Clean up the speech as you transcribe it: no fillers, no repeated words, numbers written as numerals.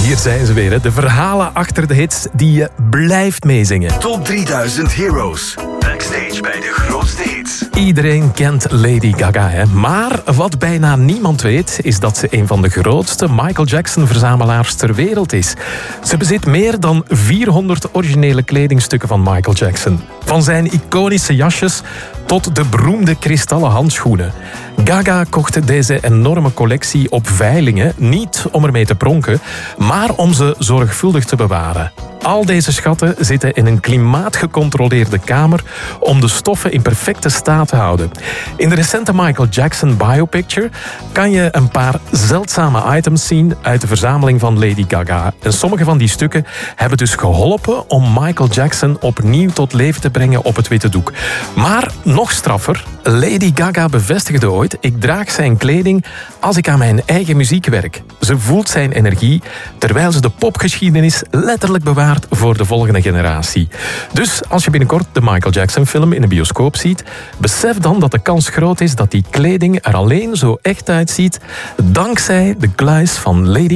Hier zijn ze weer, hè. De verhalen achter de hits die je blijft meezingen. Top 3000 Heroes. Backstage bij de grootste hits. Iedereen kent Lady Gaga, hè. Maar wat bijna niemand weet, is dat ze een van de grootste Michael Jackson-verzamelaars ter wereld is. Ze bezit meer dan 400 originele kledingstukken van Michael Jackson. Van zijn iconische jasjes tot de beroemde kristallen handschoenen. Gaga kocht deze enorme collectie op veilingen, niet om ermee te pronken, maar om ze zorgvuldig te bewaren. Al deze schatten zitten in een klimaatgecontroleerde kamer om de stoffen in perfecte staat te houden. In de recente Michael Jackson biopicture kan je een paar zeldzame items zien uit de verzameling van Lady Gaga. En sommige van die stukken hebben dus geholpen om Michael Jackson opnieuw tot leven te brengen op het witte doek. Maar nog straffer, Lady Gaga bevestigde ooit: ik draag zijn kleding als ik aan mijn eigen muziek werk. Ze voelt zijn energie, terwijl ze de popgeschiedenis letterlijk bewaart voor de volgende generatie. Dus als je binnenkort de Michael Jackson film in de bioscoop ziet, besef dan dat de kans groot is dat die kleding er alleen zo echt uitziet dankzij de kluis van Lady